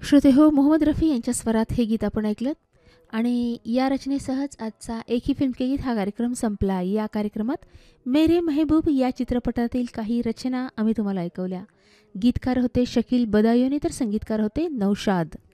श्रोते हो, मोहम्मद रफी यांच्या स्वरात हे गीत आपण ऐकलं आणि या रचनेसहच आजचा एक ही फिल्म के गीत हा कार्यक्रम संपला. या कार्यक्रमात मेरे मेहबूब या चित्रपटातील काही रचना आम्ही तुम्हाला ऐकवल्या. गीतकार होते शकील बदायुनी तर संगीतकार होते नौशाद.